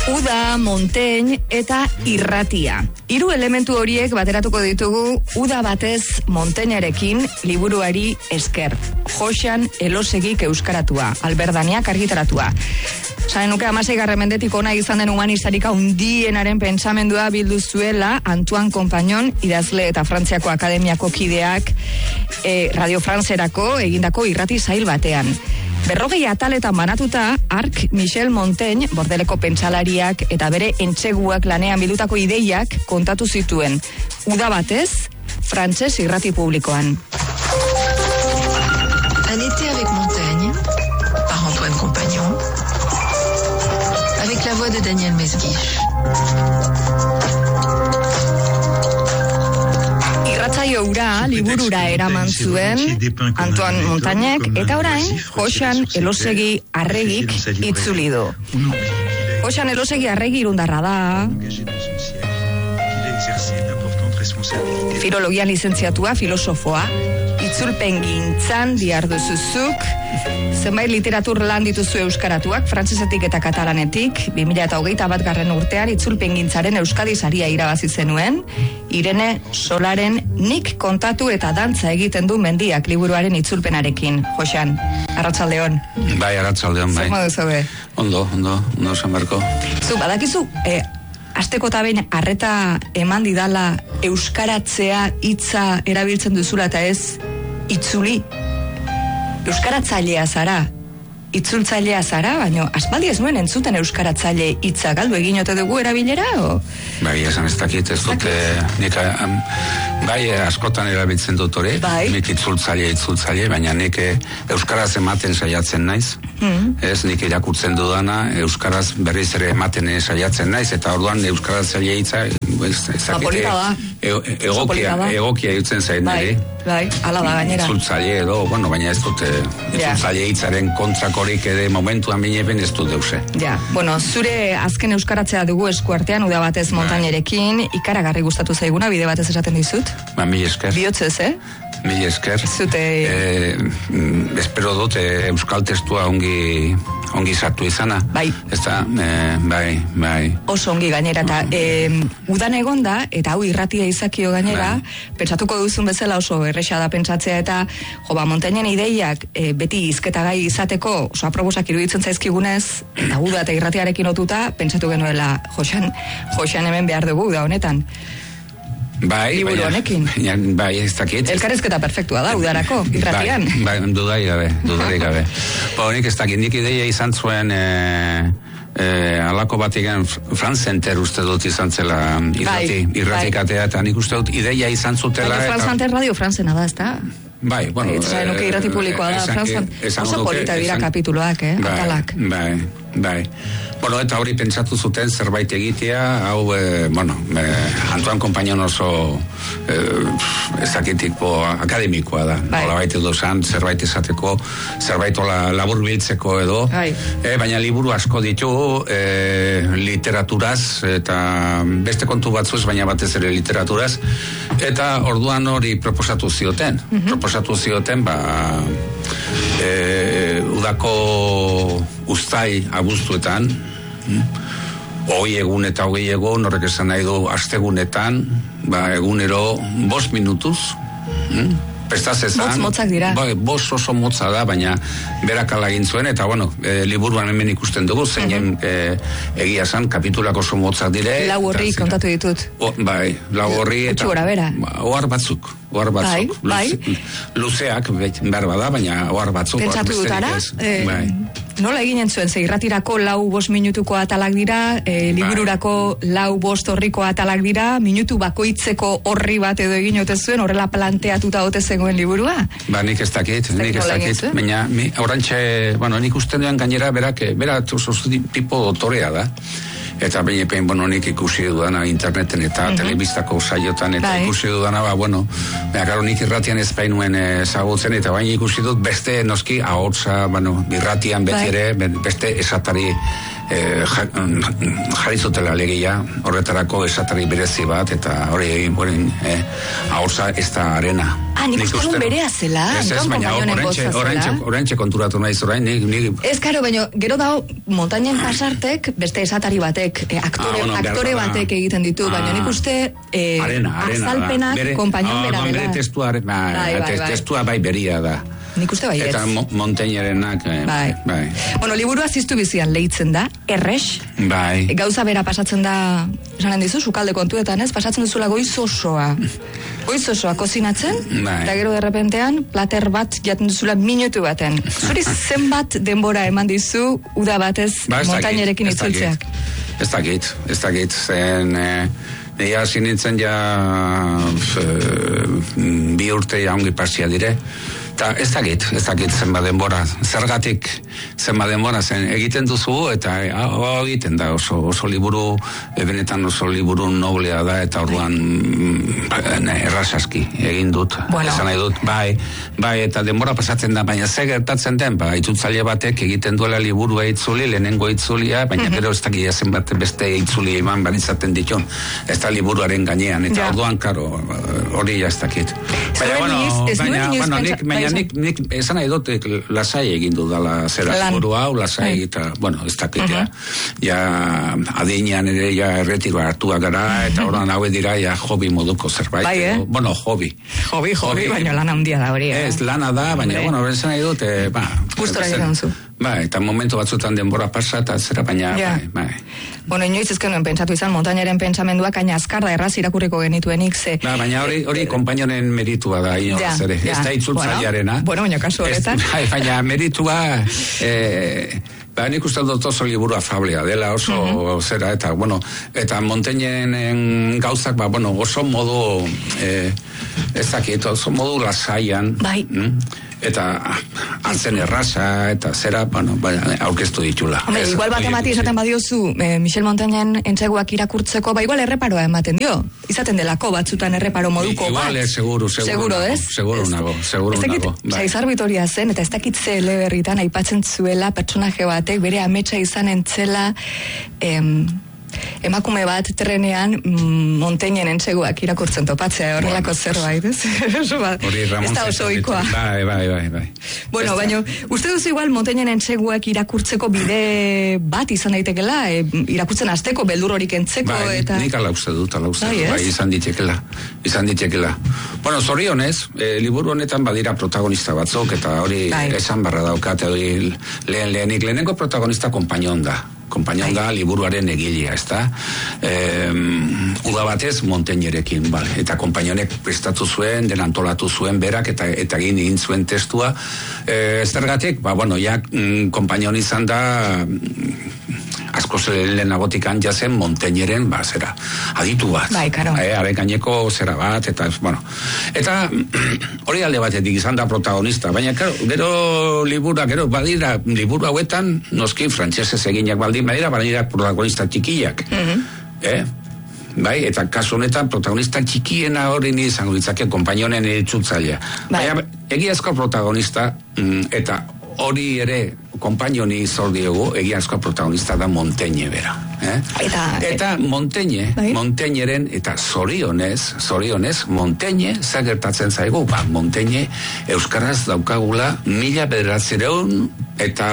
Uda, Montaigne eta irratia. Hiru elementu horiek bateratuko ditugu Uda batez Montaignerekin liburuari esker. Joxan Elosegik euskaratua, Alberdaniak argitaratua. Saen nuke 16. mendetik ona izan den humanistarik handienaren pentsamendua bildu zuela Antoine Compagnon, idazle eta Frantziako Akademiako kideak Radio Francerako egindako irrati sail batean. 40 ataletan banatuta, Arc Michel Montaigne, bordeleko pentsalariak eta bere entseguak lanean bildutako ideiak kontatu zituen. Uda batez, frantses irrati publikoan. Un été avec Montaigne, par Antoine Compagnon, avec la voix de Daniel Mesguich. Irratzaio ura liburura eraman zuen Antoine Montaignek eta orain Joxan Elosegi Arregik itzuli du. Joxan Elosegi Arregi irundarra da. Filologian lizentziatua, filosofoa, itzulpengintzan diarduzuzuk, zenbait literatur lan dituzu euskaratuak, frantsesetik eta katalanetik, 2021 urtean itzulpengintzaren Euskadi saria irabazi zenuen, Irene Solaren Nik kontatu eta dantza egiten du mendiak liburuaren itzulpenarekin. Joxan, arratsaldeon. Bai, arratsaldeon, bai. Zer modu zaude? Ondo, San Marko. Zu, badakizu, asteko eta behin arreta eman didala euskaratzea hitza erabiltzen duzula eta ez itzuli. Euskaratzailea zara, itzultzailea zara, baina aspaldi ez nuen entzuten euskaratzaile hitza galdu egin ote dugu erabilera, o? Bai, esan ez dakit, ez dute, nik, bai, askotan erabiltzen dut hori, nik itzultzaile, baina nik euskaraz ematen saiatzen naiz, ez, nik irakurtzen dudana, euskaraz berriz ere ematen saiatzen naiz, eta orduan euskaratzaile hitza, egokia jutzen zain, bai, ala da gainera. Itzultzaile edo, bueno, baina ez dute, itzultzaile hitzaren kontrakorik ere momentuan bineben ez dut deuse. Ja, bueno, zure azken euskaratzea dugu eskuartean, Uda batez Montainerekin, ikaragarri gustatu zaiguna, bide batez esaten dizut? Mil esker. Biotzez, Mil esker. Zute... espero dut euskal testua ongi sartu izana. Bai. Ez da, bai. Oso ongi gainera, eta udan egonda, eta hau irratia izakio gainera, pentsatuko duzun bezala oso erresa da pentsatzea, eta Montaignen ideiak beti hizketagai izateko oso aprobosak iruditzen zaizkigunez, eta Uda eta irratiarekin lotuta, pentsatu genuela Joxan hemen behar dugu da honetan. Bai, liburu honekin. Bai, ez dakit. Elkarrezketa perfektua da, Udarako, irratian. Bai, dudarik gabe. Nik ez dakit, nik ideia izan zuen alako bat egen France Center uste dut izan zela irratikatea, eta nik uste dut ideia izan zutela. France Center Radio Francena da, ez da? Bai, bueno. Nuke irrati publikoa da, oso polita dira kapituloak, atalak. Bai. Bueno, eta hori pentsatu zuten zerbait egitea, hau, Antoine Compagnon oso ezakitiko akademikoa da. Hola baita edo zan, zerbait esateko, zerbait labur biltzeko edo. Baina liburu asko ditu literaturaz, eta beste kontu batzuz, baina batez ere literaturaz. Eta orduan hori proposatu zioten. Udako uztai abuztuetan, hogei egun eta hogei egun, horrek esan nahi du astegunetan, egunero 5 minutuz, prestaz ezan. Motzak dira. Bost oso motza da, baina berak ala egin zuen, eta liburuan hemen ikusten dugu, zeinen egia zan, kapitulak oso motzak dire. Lau horri kontatu ditut. Bai, lau horri. Utsu gora bera. Ohar batzuk. Bai. Luzeak, behar bada, baina ohar batzuk. Pentsatu dutara? Nola eginen zuen, irratirako 5 minutuko atalak dira, libururako 5 horriko atalak dira, minutu bakoitzeko horri bat edo egin ote zuen, horrela planteatuta ote zegoen liburua? Nik ez dakit, baina horrantxe, nik uste duan gainera, berak oso tipo dotorea da. Eta behin, nik ikusi dudana interneten eta telebistako saiotan, eta ikusi dudana, nik irratian ez bainuen ezagutzen, eta baina ikusi dut beste noski ahotsa, irratian beti ere, beste esatari jarri zutela alegia horretarako esatari berezi bat, eta hori egin ahotsa ez da arena. Nik uste berea zela, baina oraintxe konturatu naiz orain, Ez, karo, baina gero dago montainen pasartek, beste esatari batek, aktore batek egiten ditu, baina nik uste azalpenak konpainon bera dela. Testua bai beria da. Nik uste bai ez. Eta Montaignerenak, bai. Bueno, liburua ziztu bizian lehitzen da, errex. Bai. Gauza bera pasatzen da, esanen dizu, sukalde kontuetan ez, pasatzen duzula goiz osoa kozinatzen, eta gero derrepentean, plater bat jaten duzula minutu baten. Zuri zenbat denbora eman dizu, uda batez Montainerekin itzultzeak? Ez dakit, zen... Nia sinintzen ja 2 urte ongi pasia dire. Eta ez dakit zenba denbora, zergatik zenba denbora zen egiten duzu, eta egiten da oso liburu, benetan oso liburu noblea da, eta orduan errazaski egin dut, esan nahi dut, bai, eta denbora pasatzen da, baina ze gertatzen den, itzultzaile batek egiten duela liburua itzuli, lehenengo itzulia, baina gero ez dakit zenbat beste itzuli eman barizaten ditun, ez da liburuaren gainean, eta orduan, karo, hori ez dakit. Baina nik esan nahi dut lasai egin dudala zera liburu hau, lasai eta, ez dakit, ja adinean ere ja erretiro hartua gara, eta orain hau dira ja hobi moduko zerbait. Hobi. Hobi, baina lana handia da hori. Ez, lana da, baina, esan nahi dut, gustora egiten zu. Eta momentu batzutan denbora pasa eta zera, baina, bai. Inoiz ez genuen pentsatu izan, Montaineren pentsamenduak aina azkar da erraz irakurriko genituenik ze... Baina hori konpainonen meritua da, ez da itzultzailearena. Baina kasu horretan. Baina meritua... nik uste dut oso liburu afablea dela, oso zera, eta Montaineren gauzak, oso modu, ez dakit, oso modu lasaian, eta hartzen erraza, eta zera, aurkeztu ditula. Igual bat emati esaten badiozu, Michel Montaignen entzeguak irakurtzeko, igual erreparoa ematen dio, izaten delako batzutan erreparo moduko bat. Igual, seguro nago. Ez dakit, Saizar Vitoria zen, eta ez dakit ze eleberritan aipatzen zuela pertsonaje batek, bere ametsa izan entzela, emakume bat trenean Montaignen entzeguak irakurtzen topatzea, horrelako zerbait, ez? Ez da oso ohikoa. Bai. Baina, uste duzu igual Montaignen entzeguak irakurtzeko bide bat izan daitekela, irakurtzen hasteko beldur horik entzeko, eta... Nik ala uste dut, izan ditekela. Zorionez, liburu honetan badira protagonista batzuk, eta hori esan barra daukat, lehenengo protagonista konpainon da, liburuaren egilea, ez da? Uda batez Montaignerekin, eta konpainonek prestatu zuen, denantolatu zuen berak, eta egin zuen testua. Zergatik, konpainon izan da, asko lehenagotikan jazen Montaineren, aditu bat. Haren gaineko zera bat, eta, eta hori alde batetik izan da protagonista, baina, gero badira, liburu hauetan, noski, frantsesez eginak baldin badira, badira protagonista txikiak. Eta kasu honetan protagonista txikiena hori izango ditzake konpainonen itzultzailea. Baina, egiazko protagonista, eta hori ere konpainoni zor diegu, egiazko protagonista da Montaigne bera. Eta Montaineren, eta zorionez, Montaigne zagertatzen zaigu, Montaigne euskaraz daukagula 1900 eta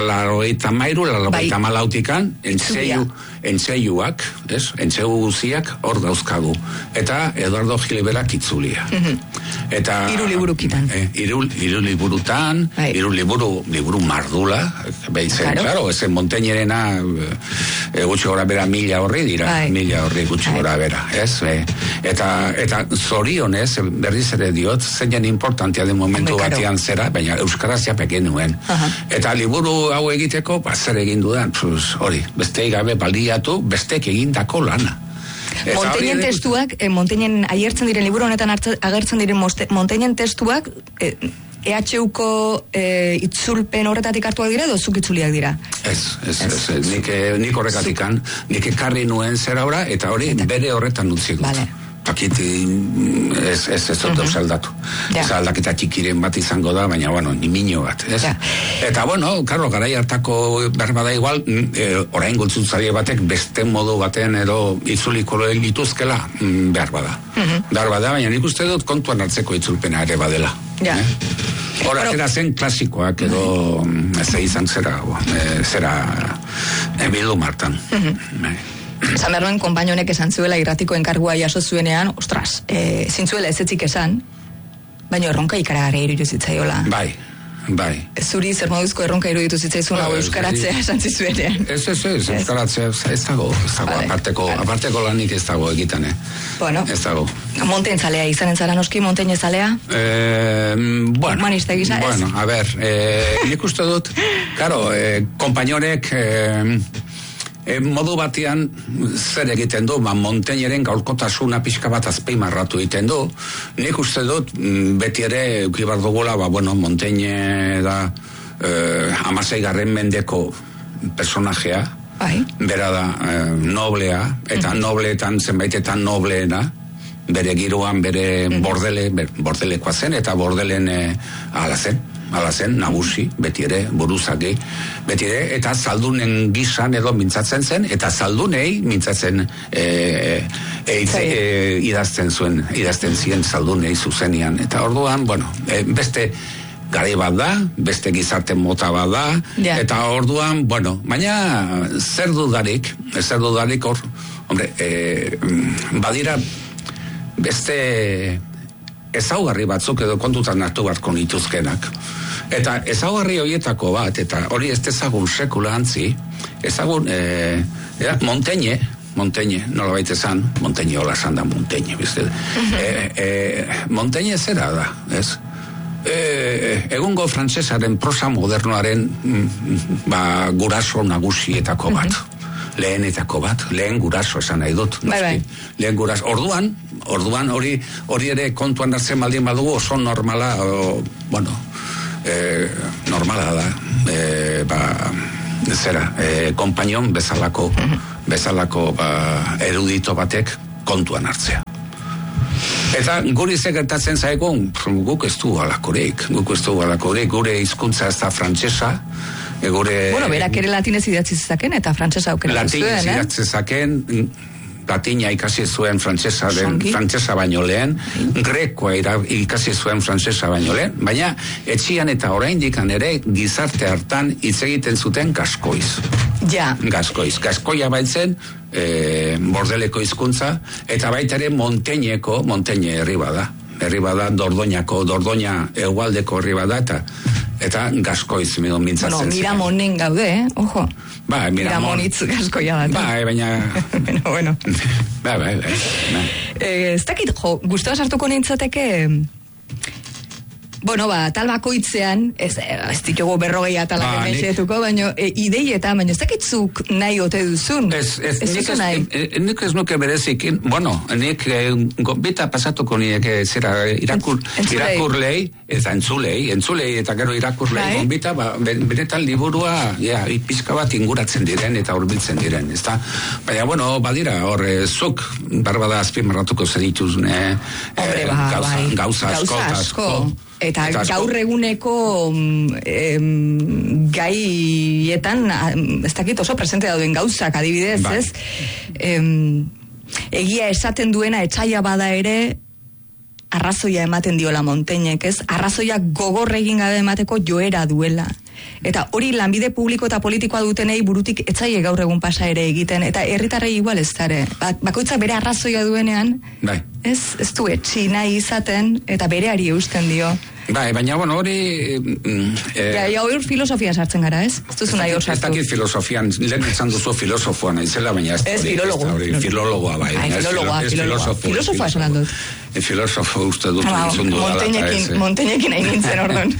1983 entzeiuak, entzeiu guziak hor dauzkagu. Eta Eduardo Giliberak itzulia. Hiru liburukitan. Hiru liburutan, hiru liburu mardula, behitzen, claro, esen Montaignerena gutxi gora bera 1000 horri dira, 1000 horri gutxi gora bera, ez? Eta zorionez, berriz ere diot, zeinen importantea den momentu batean zera, baina euskaraz japeken nuen. Eta liburu hau egiteko, zer egin dudan, hori, beste gabe baliatu, bestek egindako lana. Montaignen testuak, Montaignen aiertzen diren liburu honetan agertzen diren Montaignen testuak, EHUko itzulpen horretatik hartuak dira edo zuk itzuliak dira? Ez, nik horrekatikan, nik ekarri nuen zera ora, eta hori bere horretan utzi dut. Takit ez dut eusaldatu. Ez aldaketa txikiren bat izango da, baina, bueno, nimino bat, ez? Eta, bueno, karo, garai hartako berbada igual, orain gultzutzaile batek beste modu baten edo itzuliko lituzkela berbada. Berbada, baina nik uste dut kontuan hartzeko itzulpena ere badela. Hora, zera zen klasikoak edo izan zera bildu martan. Esan behar nuen, konpainonek esan zuela irratiko enkargua jaso zuenean, ostras, zintzuela ezetzik esan, baina erronka ikaragarri iruditu zitzaiola. Bai. Zuri zer moduzko erronka iruditu zitzaizun hau euskaratzea esan zizuenean. Ez, euskaratzea ez dago, aparteko lanik ez dago egiten, Bueno, ez dago. Monten zalea, izanen zara noski, monten zalea? Bueno, humanista gisa, ez? Bueno, a ber, nik uste dut, karo, konpainorek modu batean zer egiten du, Montañeren gaurkotasuna pixka bat azpimarratu egiten du. Nik uste dut beti ere eukibar dugula, Montaigne da 16. mendeko personajea, bera da noblea, eta nobleetan zenbaitetan nobleena, bere giroan, bere bordelekoa zen, eta bordelen ala zen, nagusi, beti ere, buruzagi, beti ere, eta zaldunen gizan edo mintzatzen zen, eta zaldunei mintzatzen idazten zien zaldunei zuzenian. Eta orduan, beste garai bat da, beste gizarte mota bat da, eta orduan, baina zer dudarik hor, badira beste ezaugarri batzuk edo kontutan hartu beharko nituzkenak. Eta ezaugarri horietako bat, eta hori ez ezagun sekula antzi, ezagun Montaigne, nola baita esan, Montaigne hola esan da Montaigne, bizte. Montaigne zera da, ez? Egungo frantsesaren prosa modernoaren guraso nagusietako bat. Lehenetako bat, lehen guraso esan nahi dut. Lehen guraso. Orduan hori ere kontuan hartzen baldin badugu oso normala, normala da, konpainon bezalako erudito batek kontuan hartzea. Eta guri gertatzen zaigun, guk ez du alakoreik, gure hizkuntza ez da frantsesa, berak ere latinez idatzi zezaken eta frantsesa aukera zuen, Latinez idatzi zezaken, latina ikasi zuen frantsesa baino lehen, grekoa ikasi zuen frantsesa baino lehen, baina etxian eta oraindik ere gizarte hartan hitz egiten zuten gaskoiz. Gaskoia baitzen bordeleko hizkuntza, eta baita ere Montagne herri bada, Dordoña hegoaldeko herri bada, eta gaskoiz mintzatzen zen. Miramonen gaude, ojo. Miramonitz gaskoia bat. Baina... Bueno. Ez dakit, guztua sartuko nintzateke... tal bakoitzean, ez ditugu 40 atalak emexetuko, baina ideietan, baina ez dakitzuk nahi ote duzun. Nik ez nuke berezik, nik bita pasatuko nire irakurlei, eta entzulei, eta gero irakurlei, bita, benetan liburua, pizka bat inguratzen diren, eta hurbiltzen diren, ez da? Baina, badira, hor, zuk, barbada azpimarratuko zenituzun, gauza asko. Eta gaur eguneko gaietan, ez dakit oso presente dauden gauzak, adibidez, ez? Egia esaten duena etsaia bada ere, arrazoia ematen diola Montaignek, ez? Arrazoia gogor egin gabe emateko joera duela. Eta hori lanbide publiko eta politikoa dutenei burutik etzaie gaur egun pasa ere egiten, eta herritarrei igual ez dare. Bakoitza bere arrazoia duenean, ez du etxi nahi izaten, eta bereari eusten dio. Baina, hori... hori filosofia sartzen gara, ez? Ez duzu nahi hor sartu. Ez dakit filosofian, lehen esan duzu filosofoa naizela, baina ez... Ez filologoa, bai. Filosofoa esan aldut. Filosofo uste dut entzun du dala. Montaignekin nahi nintzen orduan.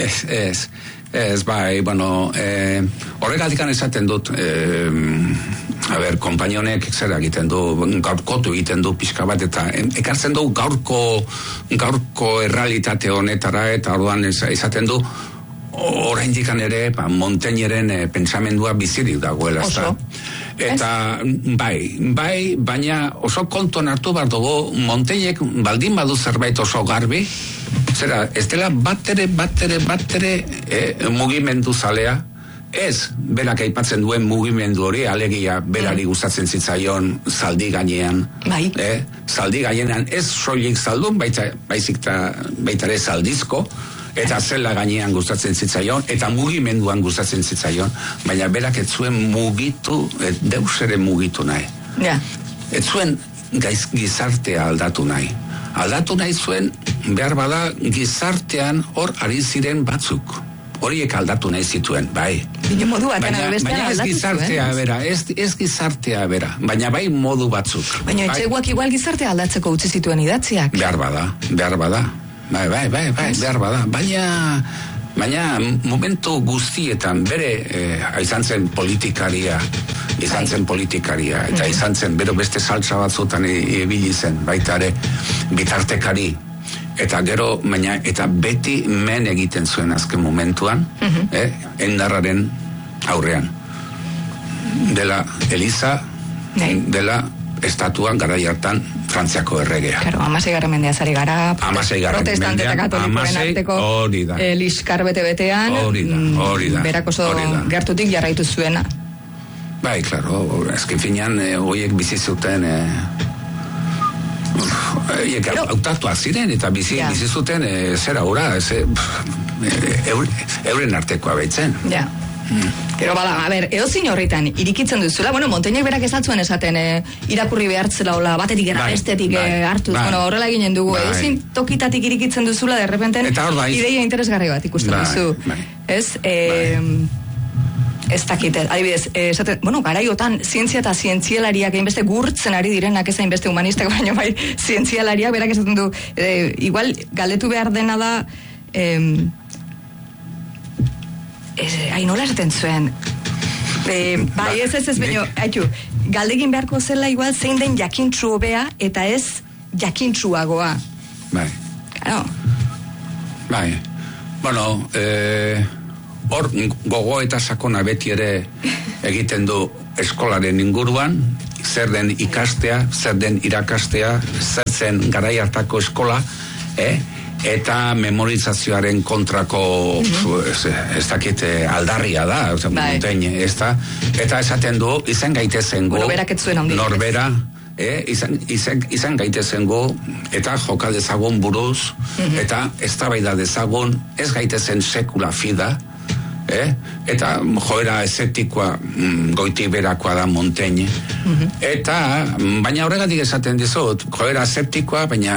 Horregatik esaten dut, konpainonek zer egiten du, gaurkotu egiten du pixka bat, eta ekartzen du gaurko errealitate honetara, eta orduan esaten du, oraindik ere Montagneren pentsamendua bizirik dagoela, Eta bai, baina oso konton hartu behar dugu, Montaignek baldin badu zerbait oso garbi, zera, ez dela batere mugimendu zalea, ez, berak aipatzen duen mugimendu hori, alegia berari gustatzen zitzaion zaldi gainean. Bai. Zaldi gainean ez soilik zaldun, baita ere zaldizko, eta zela gainean gustatzen zitzaion, eta mugimenduan gustatzen zitzaion, baina berak ez zuen mugitu, deus ere mugitu nahi. Ja. Ez zuen gizartea aldatu nahi. Aldatu nahi zuen, behar bada, gizartean hor ari ziren batzuk. Horiek aldatu nahi zituen, bai. Baina ez gizartea bera, ez gizartea bera, baina bai modu batzuk. Baina etxeguak igual gizartea aldatzeko utzi zituen idatziak. Behar bada. Bai, behar bada. Baina momentu guztietan bere izan zen politikaria, eta izan zen bero beste saltza batzutan ibili zen, baita ere bitartekari. Eta gero, baina, eta beti men egiten zuen azken momentuan, endarraren aurrean. Dela Eliza, dela estatuan garai hartan Frantziako erregea. Claro, 16. mendeaz ari gara, protestante eta katolikoen arteko liskar bete-betean, hori da. Berak oso gertutik jarraitu zuena. Bai, klaro, azken finean, horiek bizi zuten... Autatuak ziren eta bizi zuten zera ura, euren artekoa behitzen. Ja. Gero bada, a ber, eozin horritan irikitzen duzula, Montaignek berak esatzen esaten irakurri behartzela hola, batetik gara bestetik hartuz, horrela ginen dugu, eozin tokitatik irikitzen duzula, derrepenten ideia interesgarri bat ikusten duzu. Ez? Ez dakit, adibidez, garaiotan zientzia eta zientzialariak hainbeste gurtzen ari direnak ez hainbeste humanistak, baina bai zientzialariak berak esaten du, igual galdetu behar dena da, nola esaten zuen, bai ez, baina, galdegin beharko zela igual zein den jakintzu hobea eta ez jakintzuagoa. Bai. Claro. Bai. Hor gogo eta sakona beti ere egiten du eskolaren inguruan, zer den ikastea, zer den irakastea, zer zen garai hartako eskola, eta memorizazioaren kontrako ez dakit aldarria da, Montaigne, eta esaten du, izan gaitezen go, norbera, izan gaitezen go, eta joka dezagun buruz, eta eztabaida dezagun, ez gaitezen sekula fida, eta joera eszetikoa goiti berakoa da Montaigne, eta baina horregatik esaten dizut, joera eszetikoa, baina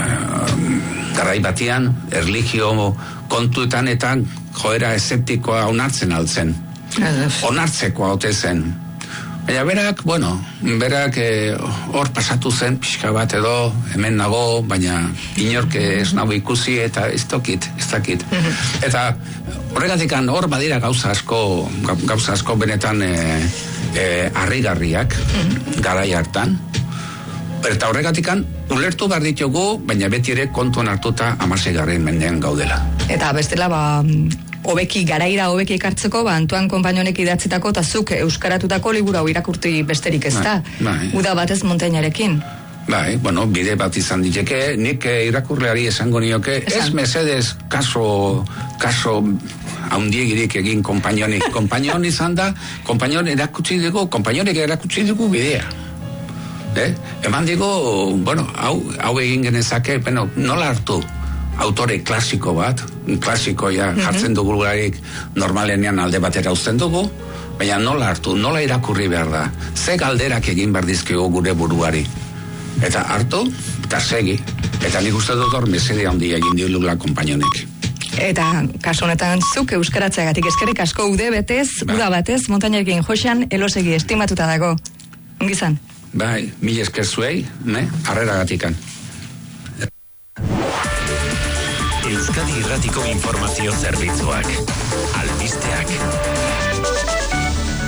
garai batian erlijio kontuetan eta joera eszetikoa onartzen altzen, onartzekoa ote zen. Baina berak hor pasatu zen pixka bat edo hemen nago, baina inork ez nago ikusi eta ez dakit. Eta horregatik hor badira gauza asko benetan harrigarriak garai hartan. Eta horregatik ulertu behar ditugu, baina beti ere kontuan hartuta 16. mendean gaudela. Eta bestela garaira hobeki ekartzeko, Antoine Konpainonek idatzitako eta zuk euskaratutako liburu hau irakurti besterik ez da. Uda batez Montaignerekin. Bai, bide bat izan diteke, nik irakurleari esango nioke, ez mesedez kaso haundiegirik egin Konpainonik. Konpainon izan da, Konpainonek erakutsi dugu bidea. Eman digo, hau egin genezake, nola hartu? Autore klasiko bat, klasikoia jartzen dugu gurarik normalenean alde batera uzten dugu, baina nola hartu, nola irakurri behar da, ze galderak egin behar dizkigu gure buruari. Eta hartu, eta segi, eta nik uste dut hor mesede handia egin diolula Konpainonek. Eta kasu honetan zuk euskaratzeagatik eskerrik asko uda batez, Montaignerekin Joxean Elosegi estimatuta dago. Ongizan? Bai, mil esker zuei, harreragatikan. Euskadi Irratiko informazio zerbitzuak. Albisteak.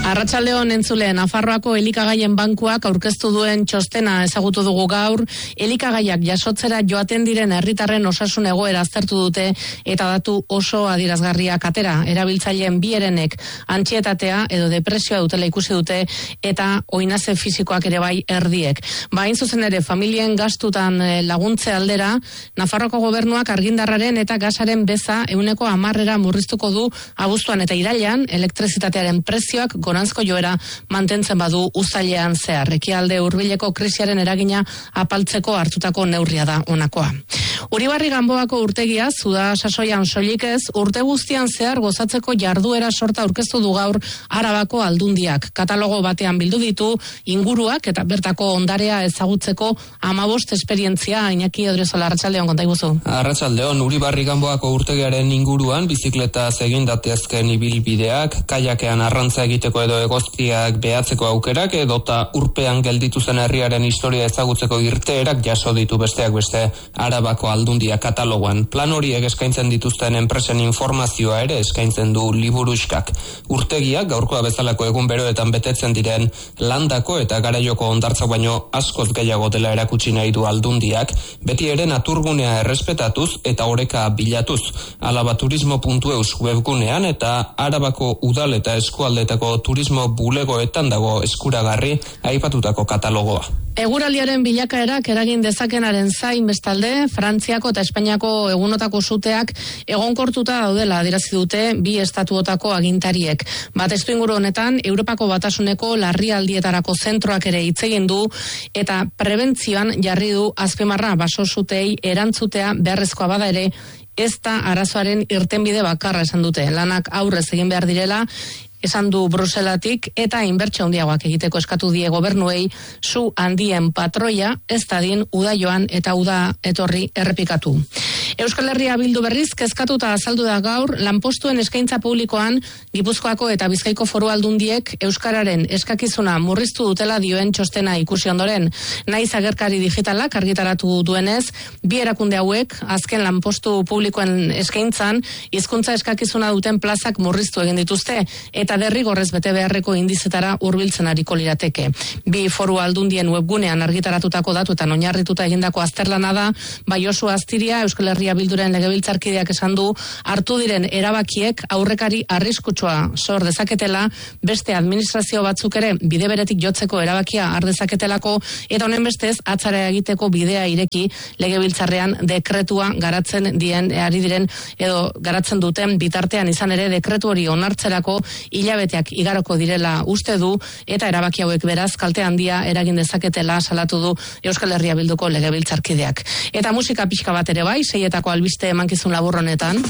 Arratsaldeon entzule, Nafarroako elikagaien bankuak aurkeztu duen txostena ezagutu dugu gaur. Elikagaiak jasotzera joaten diren herritarren osasun egoera aztertu dute eta datu oso adierazgarriak atera. Erabiltzaileen bi herenek antsietatea edo depresioa dutela ikusi dute eta oinaze fisikoak ere bai erdiek. Hain zuzen ere, familien gastutan laguntze aldera, Nafarroako gobernuak argindarraren eta gasaren beza 10% murriztuko du abuztuan eta irailean elektrizitatearen prezioak goranzko joera mantentzen badu uztailean zehar. Ekialde hurbileko krisiaren eragina apaltzeko hartutako neurria da honakoa. Uribarri Ganboako urtegia, Zuda sasoian soilik ez, urte guztian zehar gozatzeko jarduera sorta aurkeztu du gaur Arabako Aldundiak. Katalogo batean bildu ditu inguruak eta bertako ondarea ezagutzeko 15 esperientzia. Iñaki Odriozola, arratsaldeon, konta iguzu. Arratsaldeon, Uribarri Ganboako urtegiaren inguruan bizikletaz egin datezken ibilbideak, kajakean arrantza egiteko edo egoztiak behatzeko aukerak edota urpean gelditu zen herriaren historia ezagutzeko irteerak jaso ditu besteak beste Arabako Aldundia katalogoan. Plan horiek eskaintzen dituzten enpresen informazioa ere eskaintzen du liburuxkak. Urtegiak gaurkoa bezalako egun beroetan betetzen diren landako eta garaioko hondartzak baino askoz gehiago dela erakutsi nahi du Aldundiak, beti ere naturgunea errespetatuz eta oreka bilatuz. Alabaturismo.eus webgunean eta Arabako udal eta eskualdetako turismo bulegoetan dago eskuragarri aipatutako katalogoa. Eguraldiaren bilakaerak eragin dezakenaren zain bestalde, Frantziako eta Espainiako egunotako suteak egonkortuta daudela adierazi dute bi estatuotako agintariek. Testuinguru honetan, Europako Batasuneko larrialdietarako zentroak ere hitz egin du eta prebentzioan jarri du azpimarra baso sutei erantzutea beharrezkoa bada ere, ez da arazoaren irtenbide bakarra esan dute. Lanak aurrez egin behar direla, esan du Bruselatik eta inbertsio handiagoak egiteko eskatu die gobernuei su handien patroia ez dadin uda joan eta uda etorri errepikatu. Euskal Herria Bildu berriz kezkatuta azaldu da gaur lanpostuen eskaintza publikoan Gipuzkoako eta Bizkaiko Foru Aldundiek euskararen eskakizuna murriztu dutela dioen txostena ikusi ondoren. Naiz agerkari digitalak argitaratu duenez, bi erakunde hauek azken lanpostu publikoen eskaintzan hizkuntza eskakizuna duten plazak murriztu egin dituzte eta derrigorrez bete beharreko indizetara hurbiltzen ariko lirateke. Bi Foru Aldundien webgunean argitaratutako datuetan oinarrituta egindako azterlana da, bai Josu Astiria Euskal Herria Bilduren legebiltzarkideak esan du hartu diren erabakiek aurrekari arriskutsua sor dezaketela, beste administrazio batzuk ere bide beretik jotzeko erabakia har dezaketelako eta honen bestez atzara egiteko bidea ireki legebiltzarrean dekretua garatzen ari diren edo garatzen duten bitartean izan ere dekretu hori onartzerako hilabeteak igaroko direla uste du eta erabaki hauek beraz kalte handia eragin dezaketela salatu du Euskal Herria Bilduko legebiltzarkideak. Eta musika pixka bat ere bai, seietako albiste emankizun labur honetan.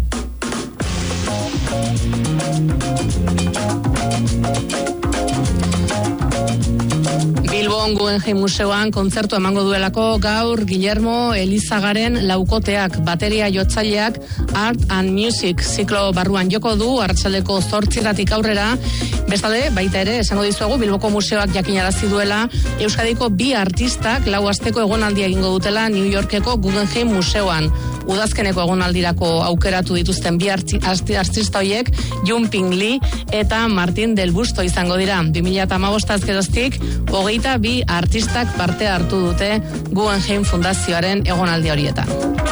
Bilbon Guggenheim Museoan kontzertu emango duelako gaur Guillermo Elizagaren laukoteak, bateria jotzaileak Art and Music ziklo barruan joko du arratsaldeko 8:00 aurrera. Bestalde, baita ere, esango dizuegu Bilboko Museoak jakinarazi duela Euskadiko bi artistak 4 asteko egonaldia egingo dutela New Yorkeko Guggenheim Museoan. Udazkeneko egonaldirako aukeratu dituzten bi artista horiek Jumping Lee eta Martin del Busto izango dira. 2015 geroztik 22 artistak parte hartu dute Guggenheim Fundazioaren egonaldi horietan.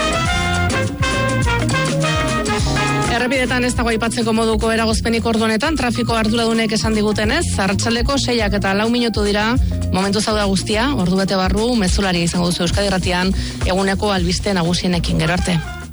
Errepidetan ez dago aipatzeko moduko eragozpenik ordu honetan, trafiko arduradunek esan digutenez, arratsaldeko 6 eta 4 minutu dira, momentu zauda guztia, ordu bete barru, mezularia izango duzu Euskadi Irratian, eguneko albiste nagusienekin, gero arte.